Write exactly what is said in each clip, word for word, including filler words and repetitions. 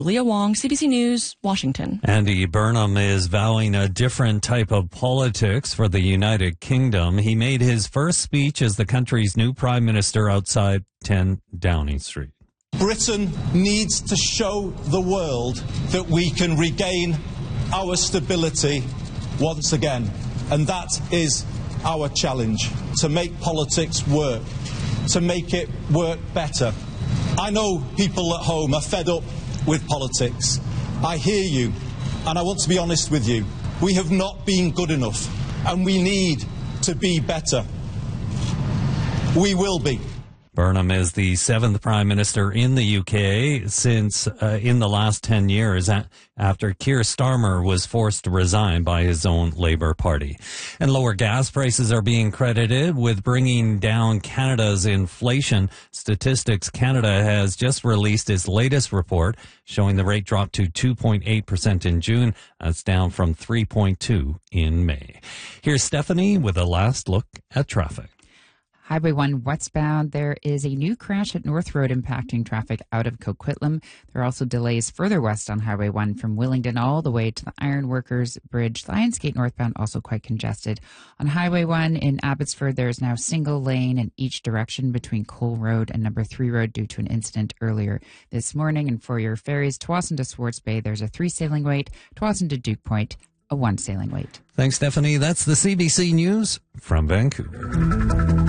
Leah Wong, C B C News, Washington. Andy Burnham is vowing a different type of politics for the United Kingdom. He made his first speech as the country's new prime minister outside ten Downing Street. Britain needs to show the world that we can regain our stability once again. And that is our challenge, to make politics work, to make it work better. I know people at home are fed up with politics. I hear you, and I want to be honest with you. We have not been good enough, and we need to be better. We will be. Burnham is the seventh prime minister in the U K since uh, in the last ten years after Keir Starmer was forced to resign by his own Labour Party. And lower gas prices are being credited with bringing down Canada's inflation. Statistics Canada has just released its latest report showing the rate dropped to two point eight percent in June. That's down from three point two in May. Here's Stephanie with a last look at traffic. Highway one westbound, there is a new crash at North Road impacting traffic out of Coquitlam. There are also delays further west on Highway one from Willingdon all the way to the Ironworkers Bridge. Lionsgate northbound also quite congested. On Highway one in Abbotsford, there is now single lane in each direction between Cole Road and Number three Road due to an incident earlier this morning. And for your ferries, Tsawwassen to Swartz Bay, there's a three sailing wait. Tsawwassen to Duke Point, a one sailing wait. Thanks, Stephanie. That's the C B C News from Vancouver.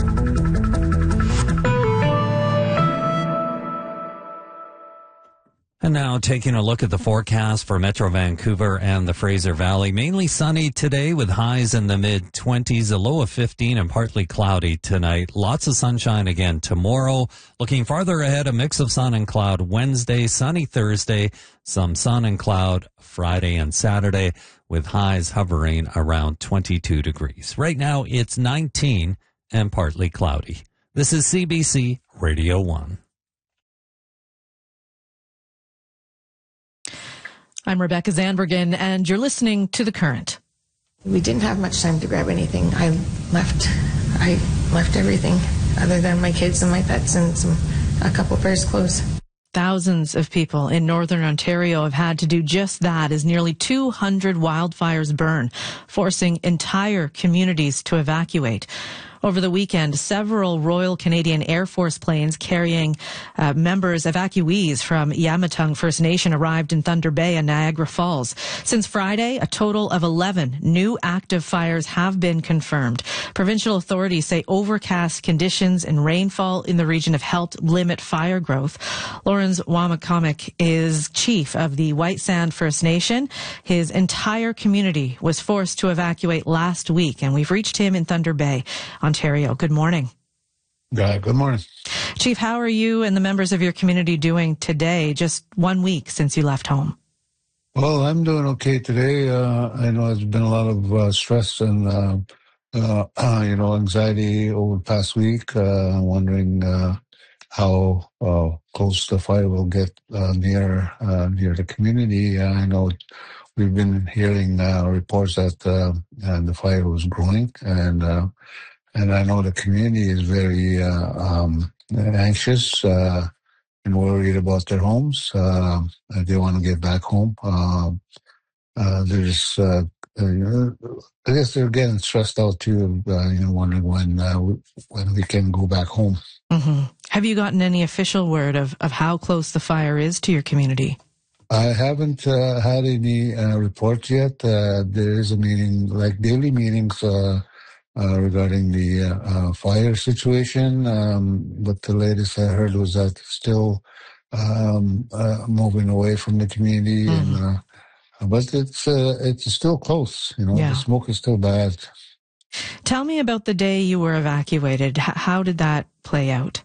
And now taking a look at the forecast for Metro Vancouver and the Fraser Valley. Mainly sunny today with highs in the mid twenties, a low of fifteen and partly cloudy tonight. Lots of sunshine again tomorrow. Looking farther ahead, a mix of sun and cloud Wednesday, sunny Thursday, some sun and cloud Friday and Saturday with highs hovering around twenty-two degrees. Right now it's nineteen and partly cloudy. This is C B C Radio one. I'm Rebecca Zandbergen, and you're listening to The Current. We didn't have much time to grab anything. I left I left everything other than my kids and my pets and some a couple pairs of clothes. Thousands of people in northern Ontario have had to do just that as nearly two hundred wildfires burn, forcing entire communities to evacuate. Over the weekend, several Royal Canadian Air Force planes carrying uh, members, evacuees from Yamatung First Nation arrived in Thunder Bay and Niagara Falls. Since Friday, a total of eleven new active fires have been confirmed. Provincial authorities say overcast conditions and rainfall in the region have helped limit fire growth. Lawrence Wamakomic is chief of the White Sand First Nation. His entire community was forced to evacuate last week, and we've reached him in Thunder Bay, Ontario. Good morning. Uh, good morning. Chief, how are you and the members of your community doing today, just one week since you left home? Well, I'm doing okay today. Uh, I know there's been a lot of uh, stress and, uh, uh, uh, you know, anxiety over the past week. Uh, wondering uh, how uh, close the fire will get uh, near uh, near the community. Uh, I know we've been hearing uh, reports that uh, uh, the fire was growing, and uh, and I know the community is very uh, um, anxious uh, and worried about their homes. Uh, they want to get back home. Uh, uh, they're just, uh, uh, I guess they're getting stressed out too. Uh, you know, wondering when uh, when we can go back home. Mm-hmm. Have you gotten any official word of, of how close the fire is to your community? I haven't uh, had any uh, reports yet. Uh, there is a meeting, like daily meetings, uh, uh, regarding the uh, uh, fire situation. Um, but the latest I heard was that it's still um, uh, moving away from the community, mm-hmm. and uh, but it's uh, it's still close. You know, yeah. The smoke is still bad. Tell me about the day you were evacuated. H- how did that play out?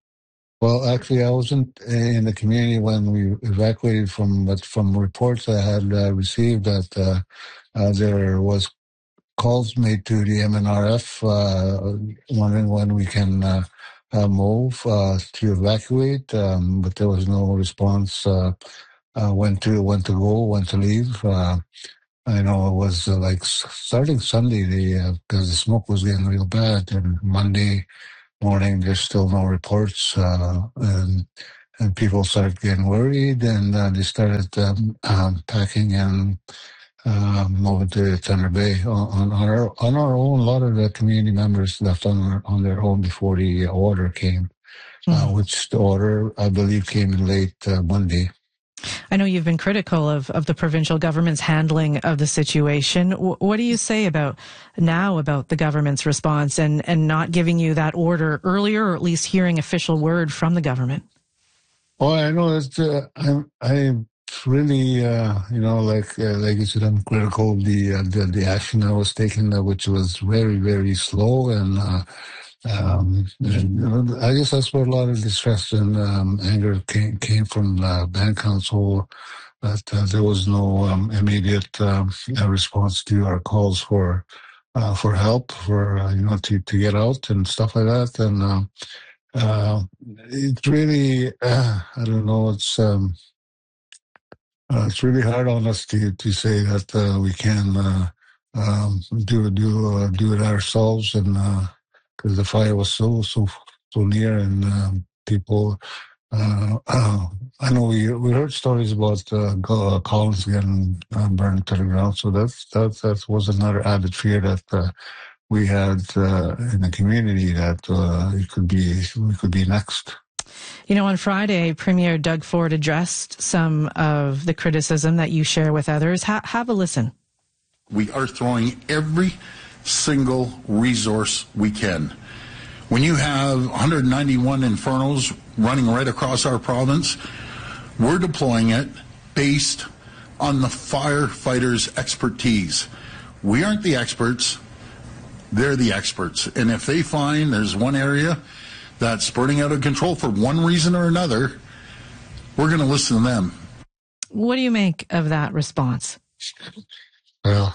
Well, actually, I wasn't in the community when we evacuated from, but from reports I had uh, received that uh, uh, there was calls made to the M N R F uh, wondering when we can uh, uh, move uh, to evacuate, um, but there was no response. Uh, uh, when to when to go, when to leave. Uh, I know it was uh, like starting Sunday because the, uh, the smoke was getting real bad, and Monday morning there's still no reports, uh, and and people started getting worried, and uh, they started um, um, packing and uh, moving to Thunder Bay on, on our on our own. A lot of the community members left on their, on their own before the order came, mm. uh, which the order I believe came in late uh, Monday. I know you've been critical of, of the provincial government's handling of the situation. W- what do you say about now about the government's response and, and not giving you that order earlier, or at least hearing official word from the government? Oh, I know it's uh, I'm I'm really uh, you know like uh, like you said, I'm critical of the uh, the the action that was taken, uh, which was very very slow, and uh, um, and, you know, I guess that's where a lot of distress and um, anger came came from the band council. That uh, there was no um, immediate um, response to our calls for uh, for help, for uh, you know to to get out and stuff like that, and. Uh, Uh, it's really, uh, I don't know, it's um, uh, it's really hard on us to to say that uh, we can uh, um, do do uh, do it ourselves, and because uh, the fire was so so so near, and um, people. Uh, uh, I know we we heard stories about uh, Collins getting uh, burned to the ground, so that's that that was another added fear that. Uh, we had uh, in the community that uh, it could be we could be next. You know, on Friday, Premier Doug Ford addressed some of the criticism that you share with others. Ha- have a listen. We are throwing every single resource we can. When you have one hundred ninety-one infernos running right across our province, we're deploying it based on the firefighters' expertise. We aren't the experts. They're the experts. And if they find there's one area that's burning out of control for one reason or another, we're going to listen to them. What do you make of that response? Well,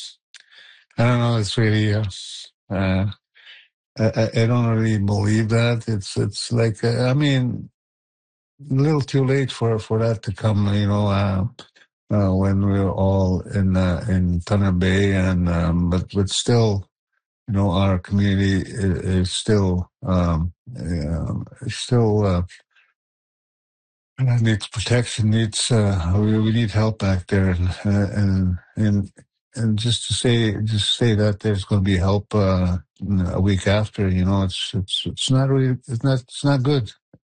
I don't know. It's really, uh, uh, I, I don't really believe that. It's it's like, uh, I mean, a little too late for, for that to come, you know, uh, uh, when we were all in uh, in Thunder Bay, and um, but but still. You know, our community is, is still um, uh, still uh, needs protection. Needs uh, we, we need help back there, and and and and just to say just say that there's going to be help uh, a week after. You know, it's it's it's not really it's not it's not good.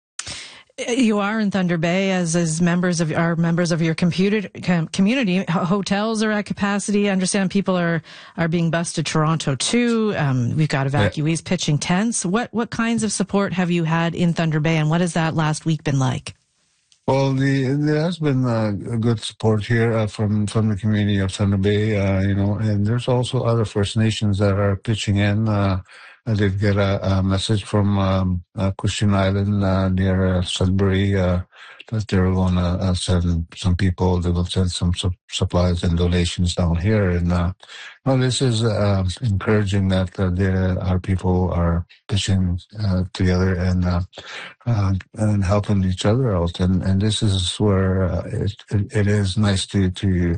You are in Thunder Bay, as as members of are members of your computer, com, community. Hotels are at capacity. I understand people are are being bused to Toronto too. Um, we've got evacuees yeah. pitching tents. What what kinds of support have you had in Thunder Bay, and what has that last week been like? Well, the, there has been uh, good support here uh, from from the community of Thunder Bay. Uh, you know, and there's also other First Nations that are pitching in. Uh, I did get a, a message from um, uh, Christian Island uh, near uh, Sudbury uh, that they were going to uh, send some people. They will send some su- supplies and donations down here. And uh, well, this is uh, encouraging that uh, there our people are pitching uh, together and uh, uh, and helping each other out. And and this is where uh, it, it, it is nice to to.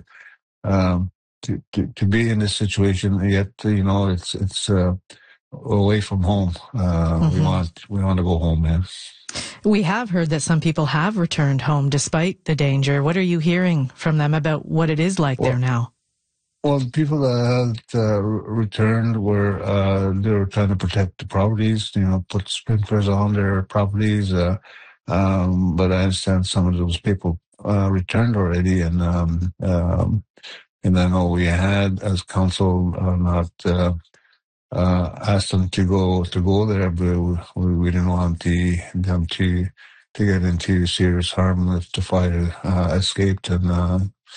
Um, to, to, to be in this situation, yet you know it's it's uh, away from home. Uh, mm-hmm. We want we want to go home, man. We have heard that some people have returned home despite the danger. What are you hearing from them about what it is like well, there now? Well, the people that had uh, returned were uh, they were trying to protect the properties. You know, put sprinklers on their properties. Uh, um, but I understand some of those people uh, returned already, and um, um, and I know we had as council uh, not. Uh, Uh, asked them to go to go there, but we, we didn't want the, them to to get into serious harm if the fire uh, escaped and uh,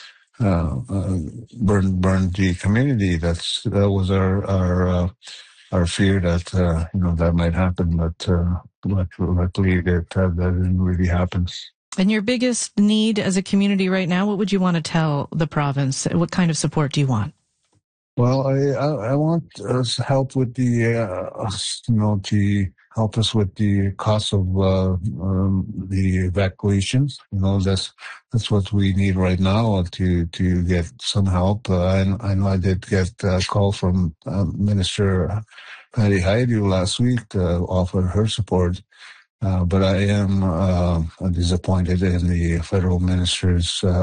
uh, uh, burned burned the community. That's that was our our uh, our fear that uh, you know that might happen, but uh, luckily that uh, that didn't really happen. And your biggest need as a community right now, what would you want to tell the province? What kind of support do you want? Well, I, I, I want us help with the, uh, you know, to help us with the cost of uh, um, the evacuations. You know, that's that's what we need right now to to get some help. Uh, I, I know I did get a call from uh, Minister Patty Hajdu last week to offer her support Uh, but I am uh, disappointed in the federal minister's uh,